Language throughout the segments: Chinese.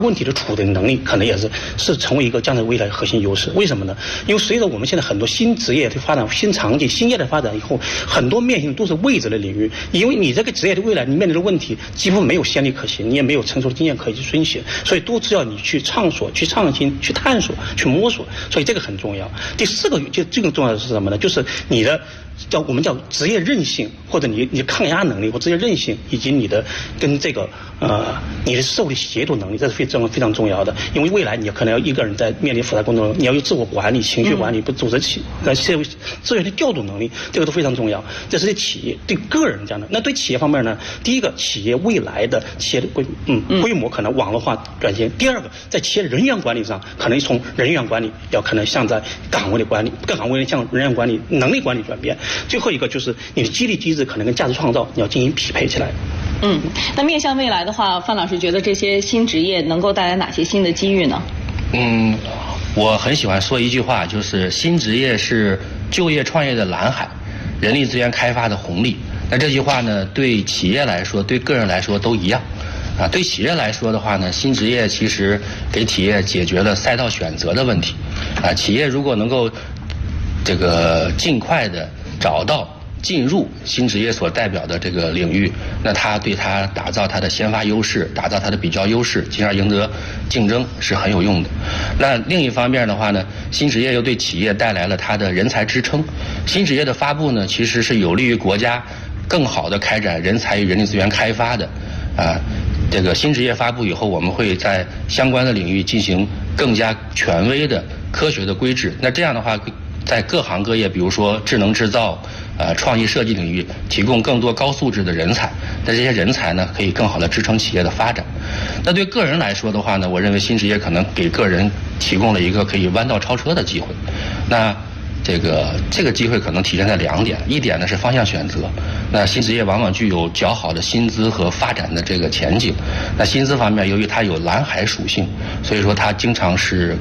问题的处理能力可能也是成为一个将来未来核心优势。为什么呢？因为随着我们现在很多新职业的发展、新场景、新业的发展以后，很多面向都是未知的领域。因为你这个职业的未来，你面临的问题几乎没有先例可循，你也没有成熟的经验可以去遵循，所以都需要你去畅所、去创新、去探索、去摸索。所以这个很重要。第四个就这个重要的是什么呢？就是你的。我们叫职业韧性，或者你抗压能力或职业韧性，以及你的跟这个你的社会协作能力，这是非常重要的。因为未来你可能要一个人在面临复杂工作中，你要有自我管理、情绪管理、不组织社会资源的调度能力，这个都非常重要。这是对企业、对个人这样的。那对企业方面呢？第一个，企业未来的企业的规模可能网络化转型；第二个，在企业人员管理上，可能从人员管理要可能向在岗位的管理，各岗位向人员管理、能力管理转变。最后一个就是你的激励机制可能跟价值创造你要进行匹配起来。 那面向未来的话，范老师觉得这些新职业能够带来哪些新的机遇呢？ 我很喜欢说一句话，就是新职业是就业创业的蓝海，人力资源开发的红利。那这句话呢，对企业来说，对个人来说都一样。对企业来说的话呢，新职业其实给企业解决了赛道选择的问题。企业如果能够这个尽快的找到进入新职业所代表的这个领域，那它对它打造它的先发优势，打造它的比较优势，进而赢得竞争是很有用的。那另一方面的话呢，新职业又对企业带来了它的人才支撑。新职业的发布呢，其实是有利于国家更好的开展人才与人力资源开发的。这个新职业发布以后，我们会在相关的领域进行更加权威的科学的规制。那这样的话，在各行各业，比如说智能制造、创意设计领域，提供更多高素质的人才。那这些人才呢，可以更好的支撑企业的发展。那对个人来说的话呢，我认为新职业可能给个人提供了一个可以弯道超车的机会。那这个机会可能体现在2点，一点呢是方向选择。那新职业往往具有较好的薪资和发展的这个前景。那薪资方面，由于它有蓝海属性，所以说它经常是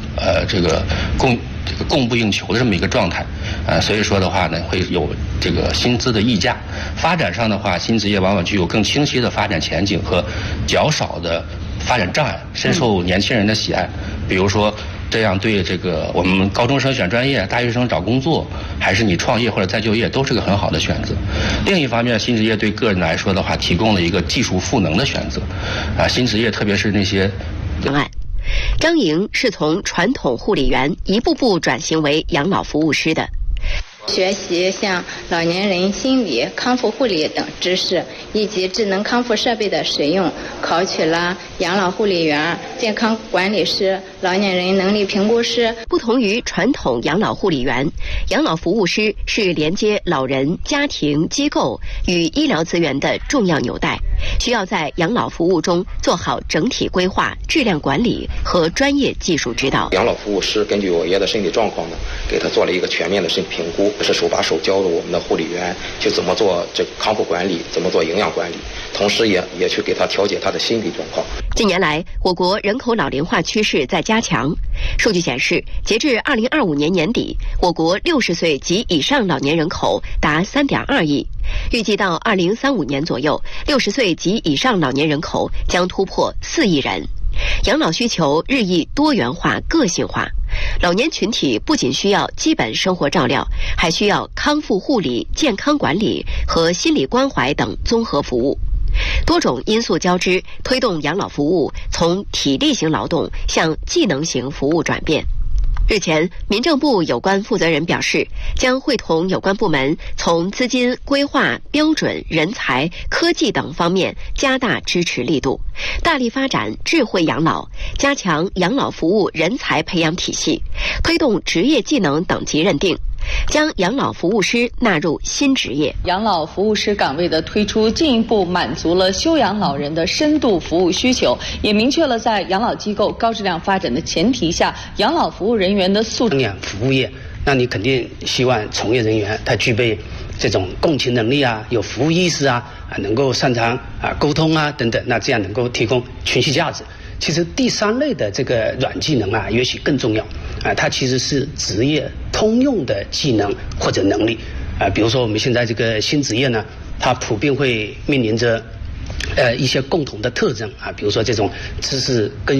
供不应求的这么一个状态。所以说的话呢，会有这个薪资的溢价。发展上的话，新职业往往具有更清晰的发展前景和较少的发展障碍，深受年轻人的喜爱。比如说，这样对这个我们高中生选专业、大学生找工作，还是你创业或者再就业，都是个很好的选择。另一方面，新职业对个人来说的话，提供了一个技术赋能的选择。新职业特别是那些张莹是从传统护理员一步步转型为养老服务师的。 学习像老年人心理、康复护理等知识，以及智能康复设备的使用，考取了养老护理员、健康管理师、老年人能力评估师。 不同于传统养老护理员，养老服务师是连接老人、家庭、机构与医疗资源的重要纽带，需要在养老服务中做好整体规划、质量管理和专业技术指导。 养老服务师根据我爷的身体状况呢，给他做了一个全面的身体评估，是手把手教了我们的护理员去怎么做这个康复管理，怎么做营养管理，同时也去给他调节他的心理状况。 近年来，我国人口老龄化趋势在加强。数据显示，截至2025年年底，我国60岁及以上老年人口达3.2亿。预计到2035年左右，60岁及以上老年人口将突破4亿人。养老需求日益多元化、个性化，老年群体不仅需要基本生活照料，还需要康复护理、健康管理和心理关怀等综合服务。多种因素交织，推动养老服务从体力型劳动向技能型服务转变。日前，民政部有关负责人表示，将会同有关部门从资金、规划、标准、人才、科技等方面加大支持力度，大力发展智慧养老，加强养老服务人才培养体系，推动职业技能等级认定，将养老服务师纳入新职业。 养老服务师岗位的推出，进一步满足了休养老人的深度服务需求，也明确了在养老机构高质量发展的前提下，养老服务人员的素质。 服务业，那你肯定希望从业人员他具备这种共情能力啊，有服务意识啊，能够擅长沟通啊等等，那这样能够提供群系价值。其实第3类的这个软技能啊，也许更重要它其实是职业通用的技能或者能力比如说我们现在这个新职业呢，它普遍会面临着一些共同的特征比如说这种知识跟